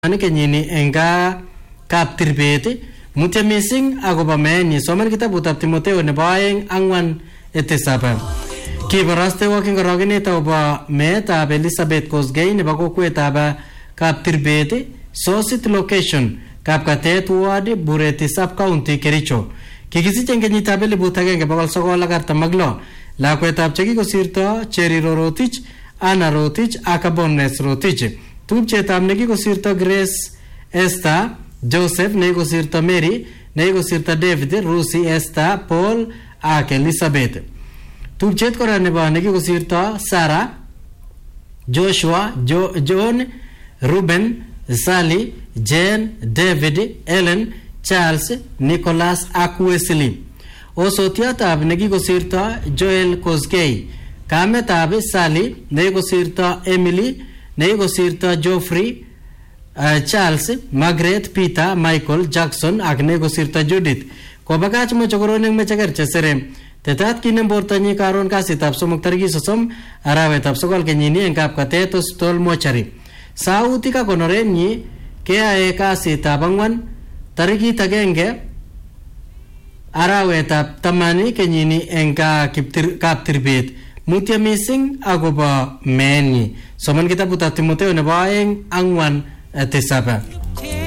Ani kenyini enga kaptirbet mutya missing akobo meeni soman kitabutab Timotheo nebo 2:4 kibaraste kingorokenet akobo meetab Elizabeth Kosgei nebo kokwetab kaptirbet source location Kapkatet Ward Bureti Sub County Kericho kikisich eng kenyitab 1946 lakwetab chekikosirto Cheriro Rotich Anna Rotich ak Bones Rotich tupchetab nekikosirto Grace Esther Joseph nekikosirto Mary nekikosirto David Rusi Esther Paul ak Elizabeth tupchet kora nebo nekikosirto Sarah Joshua John Ruben Sally Jane David Ellen Charles Nicholas ak Wesley osotiatab nekikosirto Joel Kosgei kametab Sally nekikosirto Emily nekikosirto Geoffrey Charles Margaret Peter Michael Jackson ak nekikosirto Judith kobakach mochokoronik mecheker chesere tetat kinem bortonyi karon kasitab somok tarikit 30 arawetab 9 kenyini eng Kapkatet Hospital Mortuary sautik ak konorenyi keae kasitab 4 tarikit 1 arawetab 10 kenyini eng Kaptirbet mutya missing akobo meeni soman kitabutab Timotheo nebo 2:4